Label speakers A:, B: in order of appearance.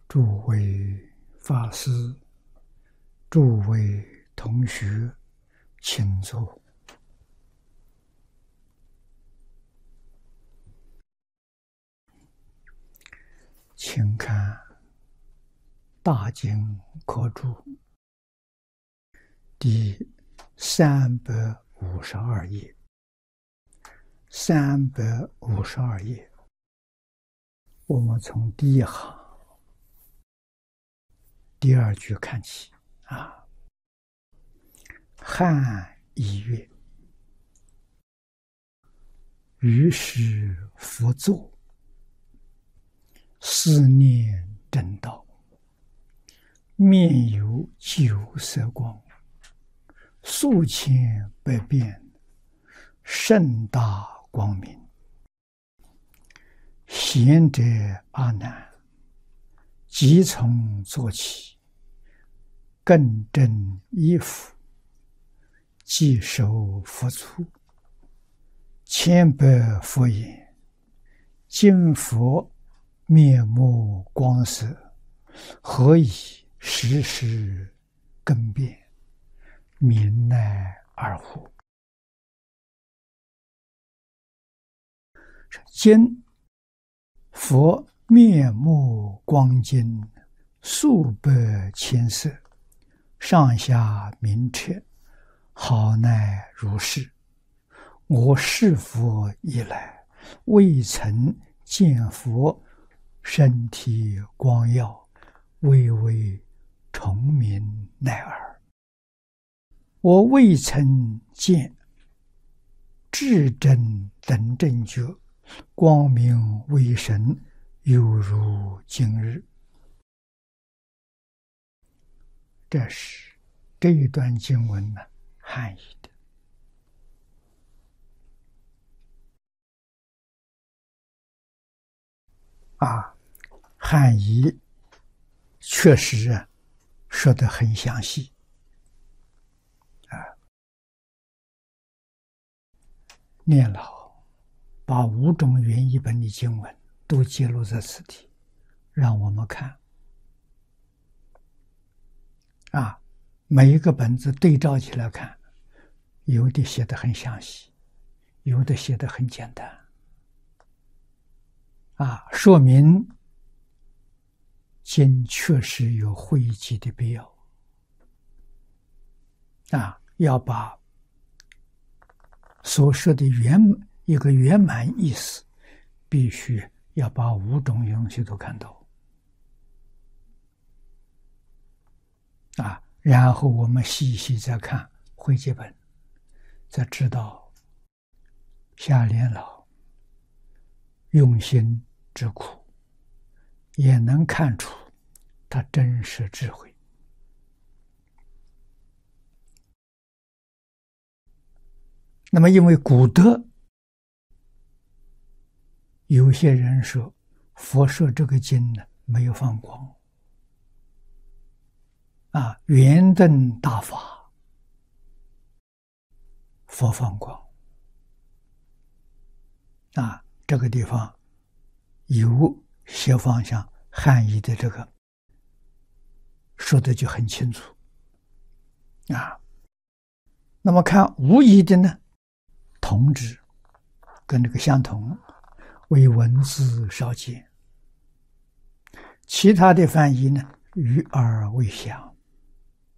A: 诸位法师、诸位同学，请坐。请看《大经科注》第352页。352页，我们从第一行第二句看起啊。汉一月，于是佛坐，思念正道，面有九色光，数千百变，甚大光明。贤者阿难，即从坐起，更正衣服，即受佛处，千百佛言：今佛面目光色，何以时时更变？民奈尔乎？今佛面目光金，数百千色，上下明彻，好奈如是。我是佛以来，未曾见佛身体光耀，巍巍重明奈尔。我未曾见至真等正觉，光明威神，犹如今日。这是这一段经文呢，汉译的。汉译确实说得很详细念老把5种原译本的经文都记录在此地，让我们看每一个本子对照起来看，有的写得很详细，有的写得很简单说明经确实有汇集的必要要把所说的一个圆满意思，必须要把5种东西都看到然后我们细细再看汇集本，才知道夏莲老用心之苦，也能看出他真实智慧。那么因为古德有些人说佛说这个经呢没有放光圆顿大法佛放光这个地方有些方向汉译的这个说的就很清楚那么看无译的呢，同之跟这个相同，为文字少见，其他的翻译呢与而未详